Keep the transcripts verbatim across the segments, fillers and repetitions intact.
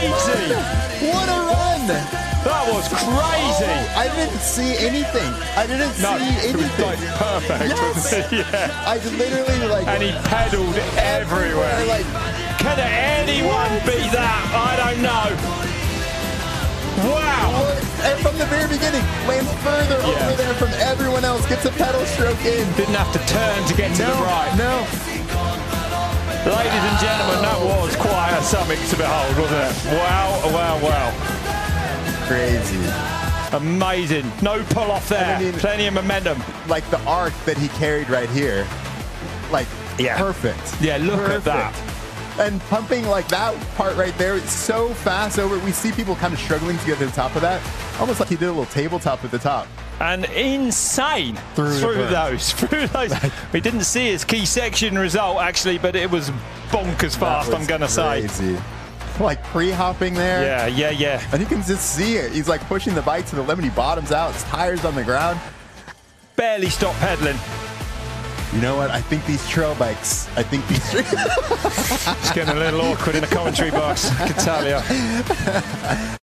crazy. What a run. That was crazy. Oh, I didn't see anything. I didn't No, see it was anything. like perfect. Yes. Wasn't it? Yeah. I literally like. And he pedaled everywhere. Like, can anyone beat that? I don't know. Wow. and from the very beginning, lands further Yeah. over there from everyone else. Gets a pedal stroke in. Didn't have to turn to get to No, the right. no. Ladies and gentlemen, that was quite a something to behold, wasn't it? Wow, wow, wow. Crazy. Amazing. No pull off there. I mean, Plenty of momentum. Like the arc that he carried right here. Like, Yeah. perfect. Yeah, look Perfect. at that. And pumping like that part right there, it's so fast over. We see people kind of struggling to get to the top of that. Almost like he did a little tabletop at the top. And insane Through, through those. Through those. We didn't see his key section result, actually, but it was bonkers fast, I'm going to say. Crazy. Like pre-hopping there. Yeah, yeah, yeah. And you can just see it. He's like pushing the bike to the limit. He bottoms out. His tires on the ground. Barely stopped pedaling. You know what? I think these trail bikes, I think these... It's getting a little awkward in the commentary box, I can tell you.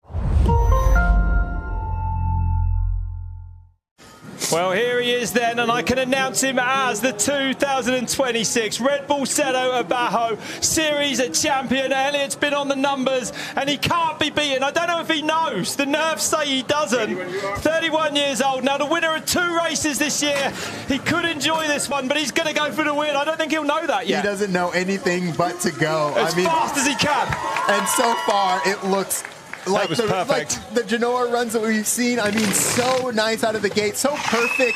Well, here he is then, and I can announce him as the two thousand twenty-six Red Bull Cerro Abajo Series champion. Elliot's been on the numbers, and he can't be beaten. I don't know if he knows. The nerves say he doesn't. thirty-one years old. Now, the winner of two races this year. He could enjoy this one, but he's going to go for the win. I don't think he'll know that yet. He doesn't know anything but to go. As I mean, fast as he can. And so far, it looks... Like was the, perfect. Like the Genoa runs that we've seen, I mean, so nice out of the gate, so perfect.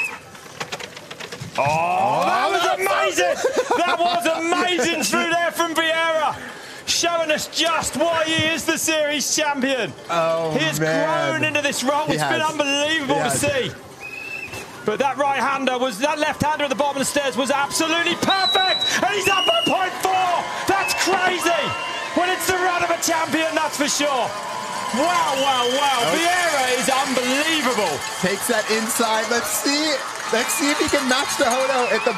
Oh, that was amazing! That was amazing through there from Vieira, showing us just why he is the series champion. Oh, he has man. grown into this role. He It's has. been unbelievable He to has. see. But that right-hander was that left-hander at the bottom of the stairs was absolutely perfect, and he's up by point four. That's crazy. When it's the run of a champion, that's for sure. Wow, wow, wow. Okay. Vieira is unbelievable. Takes that inside. Let's see. Let's see if he can match the Hodo at the